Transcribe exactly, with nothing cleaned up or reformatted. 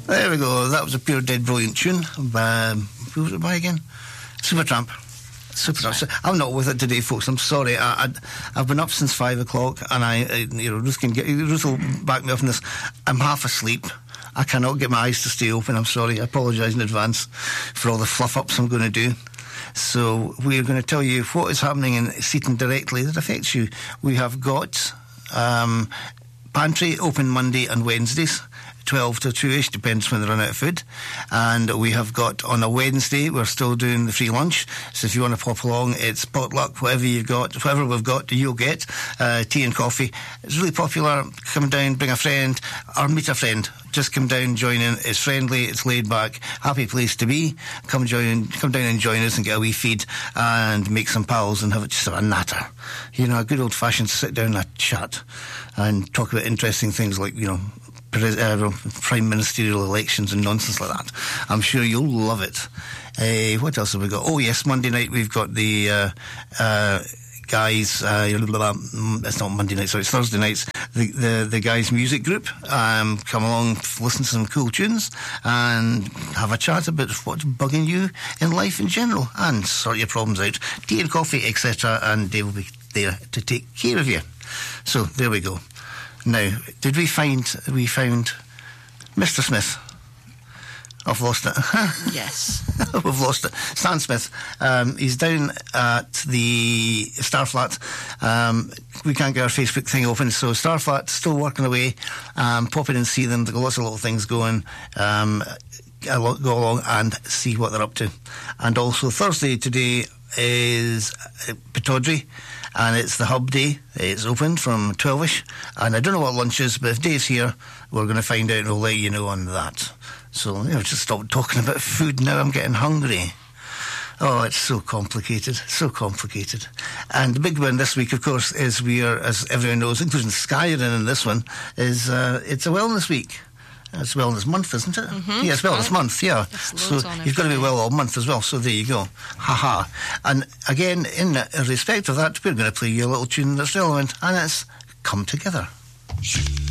There we go. That was a pure dead brilliant tune. Um, who was it by again? Supertramp. Supertramp. Right. I'm not with it today, folks. I'm sorry. I, I, I've been up since five o'clock, and I, I you know, Ruth can get Ruth will back me up on this. I'm half asleep. I cannot get my eyes to stay open. I'm sorry. I apologise in advance for all the fluff ups I'm going to do. So we're going to tell you what is happening in Seaton directly that affects you. We have got um, pantry open Monday and Wednesdays, twelve to two-ish, depends when they run out of food. And we have got on a Wednesday, we're still doing the free lunch. So if you want to pop along, it's potluck, whatever you've got, whatever we've got, you'll get. Uh, tea and coffee. It's really popular. Come down, bring a friend, or meet a friend. Just come down, join in. It's friendly, it's laid back, happy place to be. Come join, come down and join us and get a wee feed and make some pals and have it just a natter. You know, a good old fashioned sit down and a chat and talk about interesting things like, you know, Uh, prime ministerial elections and nonsense like that. I'm sure you'll love it. Uh, what else have we got? Oh yes, Monday night we've got the uh, uh, guys. Uh, it's not Monday night, sorry, it's Thursday nights. The the, the guys' music group um, come along, listen to some cool tunes, and have a chat about what's bugging you in life in general, and sort your problems out. Tea and coffee, et cetera. And they will be there to take care of you. So there we go. Now, did we find we found Mister Smith? I've lost it. Yes. We've lost it. Stan Smith. Um, he's down at the Starflat. Um, we can't get our Facebook thing open, so Starflat still working away. Um, pop in and see them. They've got lots of little things going. Um, go along and see what they're up to. And also Thursday today is Pittodrie, and it's the hub day. It's open from twelve-ish, and I don't know what lunch is, but if Dave's here, we're going to find out and we'll let you know on that. So, you know, just stop talking about food now. I'm getting hungry. Oh, it's so complicated, so complicated. And the big one this week, of course, is we are, as everyone knows, including Skyrim in this one, is uh, it's a wellness week. It's Wellness Month, isn't it? Mm-hmm. Yeah, it's Wellness right. Month, yeah. So you've got to be well all month as well, so there you go. Ha-ha. And again, in respect of that, we're going to play you a little tune that's relevant, and it's Come Together.